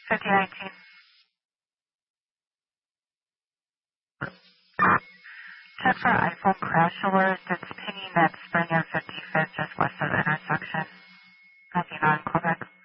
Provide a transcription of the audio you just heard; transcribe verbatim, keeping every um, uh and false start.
fifty nineteen. Check for iPhone crash alert. It's pinging that Springer fifty-fifth just west of the intersection. Copy nine, Quebec.